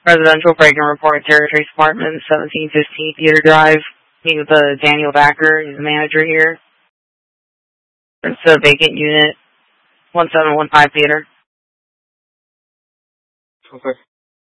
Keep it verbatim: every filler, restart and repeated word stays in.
Residential break-in report, Territory Department, seventeen fifteen Theater Drive. Meet with uh, Daniel Backer, he's the manager here. It's a vacant unit, one seven one five Theater. Okay.